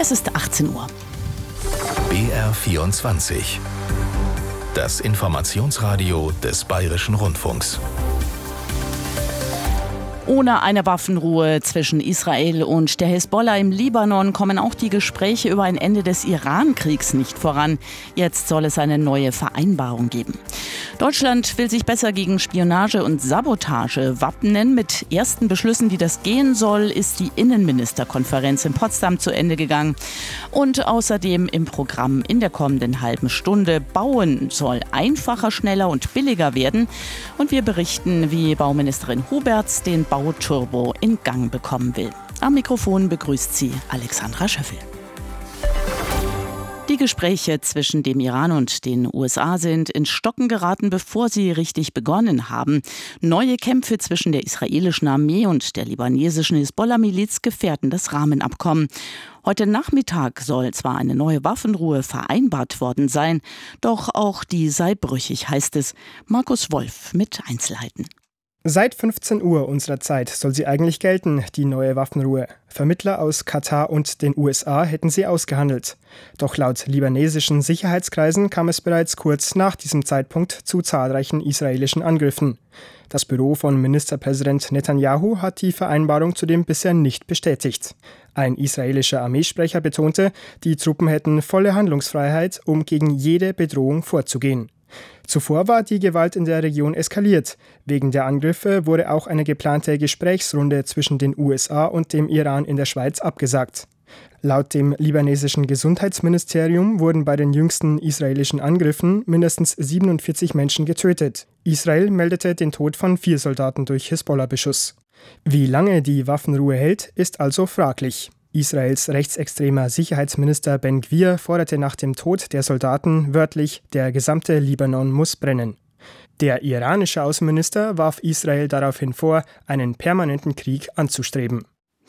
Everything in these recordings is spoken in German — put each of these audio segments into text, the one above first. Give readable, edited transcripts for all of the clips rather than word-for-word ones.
Es ist 18 Uhr. BR24. Das Informationsradio des Bayerischen Rundfunks. Ohne eine Waffenruhe zwischen Israel und der Hisbollah im Libanon kommen auch die Gespräche über ein Ende des Iran-Kriegs nicht voran. Jetzt soll es eine neue Vereinbarung geben. Deutschland will sich besser gegen Spionage und Sabotage wappnen. Mit ersten Beschlüssen, wie das gehen soll, ist die Innenministerkonferenz in Potsdam zu Ende gegangen. Und außerdem im Programm in der kommenden halben Stunde: Bauen soll einfacher, schneller und billiger werden. Und wir berichten, wie Bauministerin Huberts den Bauturbo in Gang bekommen will. Am Mikrofon begrüßt sie Alexandra Schöffel. Die Gespräche zwischen dem Iran und den USA sind ins Stocken geraten, bevor sie richtig begonnen haben. Neue Kämpfe zwischen der israelischen Armee und der libanesischen Hisbollah-Miliz gefährden das Rahmenabkommen. Heute Nachmittag soll zwar eine neue Waffenruhe vereinbart worden sein, doch auch die sei brüchig, heißt es. Markus Wolf mit Einzelheiten. Seit 15 Uhr unserer Zeit soll sie eigentlich gelten, die neue Waffenruhe. Vermittler aus Katar und den USA hätten sie ausgehandelt. Doch laut libanesischen Sicherheitskreisen kam es bereits kurz nach diesem Zeitpunkt zu zahlreichen israelischen Angriffen. Das Büro von Ministerpräsident Netanyahu hat die Vereinbarung zudem bisher nicht bestätigt. Ein israelischer Armeesprecher betonte, die Truppen hätten volle Handlungsfreiheit, um gegen jede Bedrohung vorzugehen. Zuvor war die Gewalt in der Region eskaliert. Wegen der Angriffe wurde auch eine geplante Gesprächsrunde zwischen den USA und dem Iran in der Schweiz abgesagt. Laut dem libanesischen Gesundheitsministerium wurden bei den jüngsten israelischen Angriffen mindestens 47 Menschen getötet. Israel meldete den Tod von 4 Soldaten durch Hisbollah-Beschuss. Wie lange die Waffenruhe hält, ist also fraglich. Israels rechtsextremer Sicherheitsminister Ben Gvir forderte nach dem Tod der Soldaten wörtlich, der gesamte Libanon muss brennen. Der iranische Außenminister warf Israel daraufhin vor, einen permanenten Krieg anzustreben.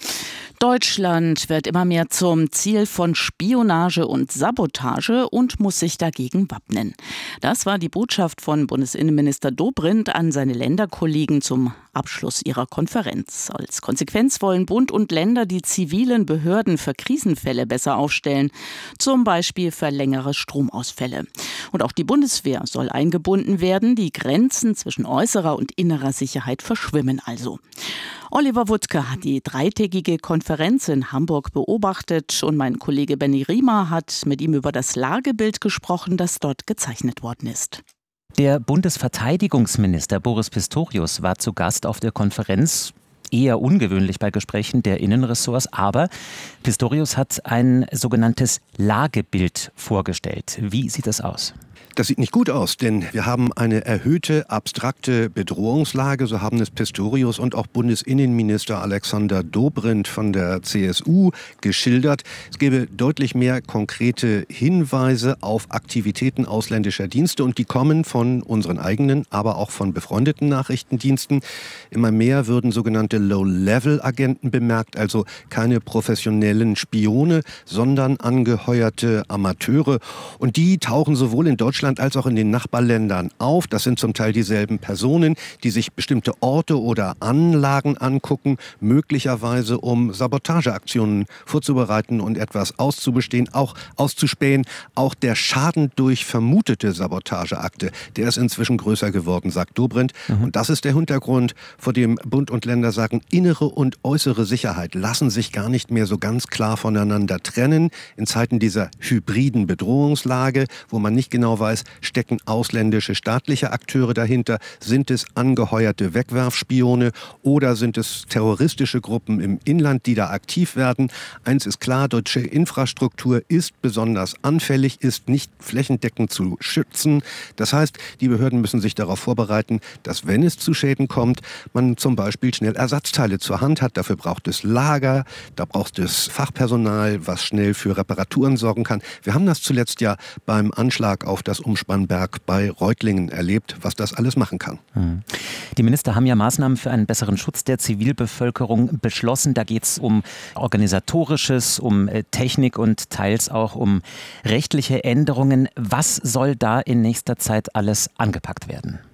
Deutschland wird immer mehr zum Ziel von Spionage und Sabotage und muss sich dagegen wappnen. Das war die Botschaft von Bundesinnenminister Dobrindt an seine Länderkollegen zum Abschluss ihrer Konferenz. Als Konsequenz wollen Bund und Länder die zivilen Behörden für Krisenfälle besser aufstellen, zum Beispiel für längere Stromausfälle. Und auch die Bundeswehr soll eingebunden werden. Die Grenzen zwischen äußerer und innerer Sicherheit verschwimmen also. Oliver Wuttke hat die dreitägige Konferenz in Hamburg beobachtet und mein Kollege Benny Riemer hat mit ihm über das Lagebild gesprochen, das dort gezeichnet worden ist. Der Bundesverteidigungsminister Boris Pistorius war zu Gast auf der Konferenz. Eher ungewöhnlich bei Gesprächen der Innenressorts, aber Pistorius hat ein sogenanntes Lagebild vorgestellt. Wie sieht das aus? Das sieht nicht gut aus, denn wir haben eine erhöhte, abstrakte Bedrohungslage, so haben es Pistorius und auch Bundesinnenminister Alexander Dobrindt von der CSU geschildert. Es gäbe deutlich mehr konkrete Hinweise auf Aktivitäten ausländischer Dienste und die kommen von unseren eigenen, aber auch von befreundeten Nachrichtendiensten. Immer mehr würden sogenannte Low-Level-Agenten bemerkt, also keine professionellen Spione, sondern angeheuerte Amateure. Und die tauchen sowohl in Deutschland als auch in den Nachbarländern auf. Das sind zum Teil dieselben Personen, die sich bestimmte Orte oder Anlagen angucken, möglicherweise um Sabotageaktionen vorzubereiten und etwas auszubestehen, auch auszuspähen. Auch der Schaden durch vermutete Sabotageakte, der ist inzwischen größer geworden, sagt Dobrindt. Und das ist der Hintergrund, vor dem Bund und Länder sagen, innere und äußere Sicherheit lassen sich gar nicht mehr so ganz klar voneinander trennen. In Zeiten dieser hybriden Bedrohungslage, wo man nicht genau weiß, stecken ausländische staatliche Akteure dahinter? Sind es angeheuerte Wegwerfspione oder sind es terroristische Gruppen im Inland, die da aktiv werden? Eins ist klar, deutsche Infrastruktur ist besonders anfällig, ist nicht flächendeckend zu schützen. Das heißt, die Behörden müssen sich darauf vorbereiten, dass, wenn es zu Schäden kommt, man zum Beispiel schnell Ersatzteile zur Hand hat. Dafür braucht es Lager, da braucht es Fachpersonal, was schnell für Reparaturen sorgen kann. Wir haben das zuletzt ja beim Anschlag auf das Umspannwerk bei Reutlingen erlebt, was das alles machen kann. Die Minister haben ja Maßnahmen für einen besseren Schutz der Zivilbevölkerung beschlossen. Da geht es um Organisatorisches, um Technik und teils auch um rechtliche Änderungen. Was soll da in nächster Zeit alles angepackt werden?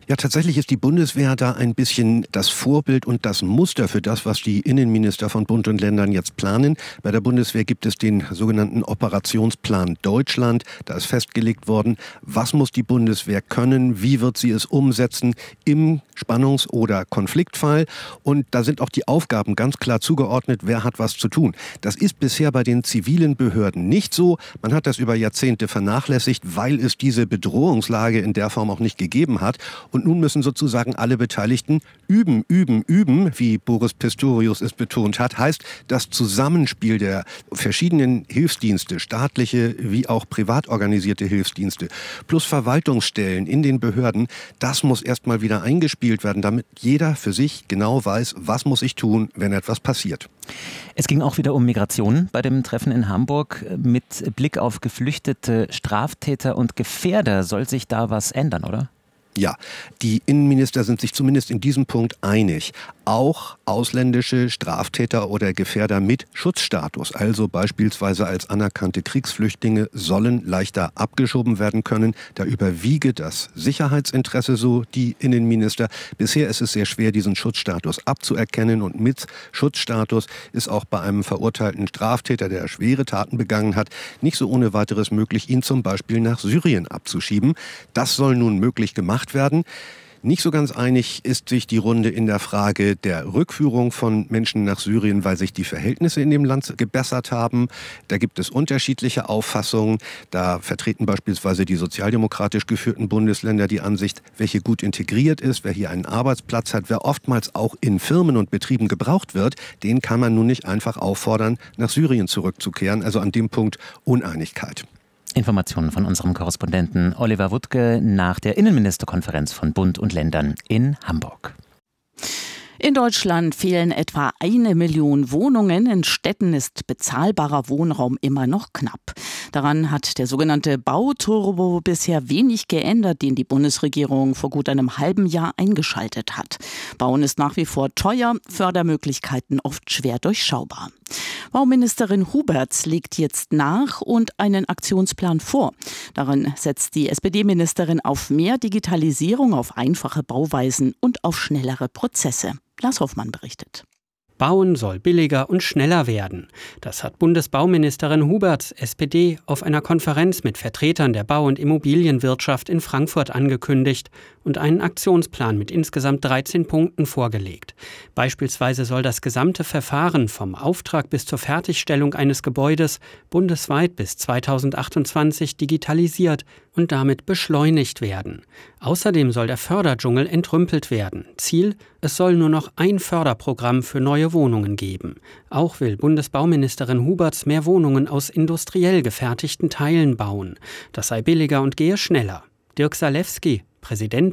Ja, tatsächlich ist die Bundeswehr da ein bisschen das Vorbild und das Muster für das, was die Innenminister von Bund und Ländern jetzt planen. Bei der Bundeswehr gibt es den sogenannten Operationsplan Deutschland. Da ist festgelegt worden, was muss die Bundeswehr können, wie wird sie es umsetzen im Spannungs- oder Konfliktfall. Und da sind auch die Aufgaben ganz klar zugeordnet, wer hat was zu tun. Das ist bisher bei den zivilen Behörden nicht so. Man hat das über Jahrzehnte vernachlässigt, weil es diese Bedrohungslage in der Form auch nicht gegeben hat. Und nun müssen sozusagen alle Beteiligten üben, wie Boris Pistorius es betont hat. Heißt, das Zusammenspiel der verschiedenen Hilfsdienste, staatliche wie auch privat organisierte Hilfsdienste, plus Verwaltungsstellen in den Behörden, das muss erstmal wieder eingespielt werden, damit jeder für sich genau weiß, was muss ich tun, wenn etwas passiert. Es ging auch wieder um Migration bei dem Treffen in Hamburg. Mit Blick auf geflüchtete Straftäter und Gefährder soll sich da was ändern, oder? Ja, die Innenminister sind sich zumindest in diesem Punkt einig. Auch ausländische Straftäter oder Gefährder mit Schutzstatus, also beispielsweise als anerkannte Kriegsflüchtlinge, sollen leichter abgeschoben werden können. Da überwiege das Sicherheitsinteresse, so die Innenminister. Bisher ist es sehr schwer, diesen Schutzstatus abzuerkennen. Und mit Schutzstatus ist auch bei einem verurteilten Straftäter, der schwere Taten begangen hat, nicht so ohne weiteres möglich, ihn zum Beispiel nach Syrien abzuschieben. Das soll nun möglich gemacht werden. Nicht so ganz einig ist sich die Runde in der Frage der Rückführung von Menschen nach Syrien, weil sich die Verhältnisse in dem Land gebessert haben. Da gibt es unterschiedliche Auffassungen. Da vertreten beispielsweise die sozialdemokratisch geführten Bundesländer die Ansicht, wer hier gut integriert ist, wer hier einen Arbeitsplatz hat, wer oftmals auch in Firmen und Betrieben gebraucht wird, den kann man nun nicht einfach auffordern, nach Syrien zurückzukehren. Also an dem Punkt Uneinigkeit. Informationen von unserem Korrespondenten Oliver Wuttke nach der Innenministerkonferenz von Bund und Ländern in Hamburg. In Deutschland fehlen etwa 1 Million Wohnungen. In Städten ist bezahlbarer Wohnraum immer noch knapp. Daran hat der sogenannte Bauturbo bisher wenig geändert, den die Bundesregierung vor gut einem halben Jahr eingeschaltet hat. Bauen ist nach wie vor teuer, Fördermöglichkeiten oft schwer durchschaubar. Bauministerin Huberts legt jetzt nach und einen Aktionsplan vor. Darin setzt die SPD-Ministerin auf mehr Digitalisierung, auf einfache Bauweisen und auf schnellere Prozesse. Lars Hoffmann berichtet. Bauen soll billiger und schneller werden. Das hat Bundesbauministerin Huberts, SPD, auf einer Konferenz mit Vertretern der Bau- und Immobilienwirtschaft in Frankfurt angekündigt und einen Aktionsplan mit insgesamt 13 Punkten vorgelegt. Beispielsweise soll das gesamte Verfahren vom Auftrag bis zur Fertigstellung eines Gebäudes bundesweit bis 2028 digitalisiert und damit beschleunigt werden. Außerdem soll der Förderdschungel entrümpelt werden. Ziel: es soll nur noch ein Förderprogramm für neue Wohnungen geben. Auch will Bundesbauministerin Huberts mehr Wohnungen aus industriell gefertigten Teilen bauen. Das sei billiger und gehe schneller. Dirk Salewski, Präsident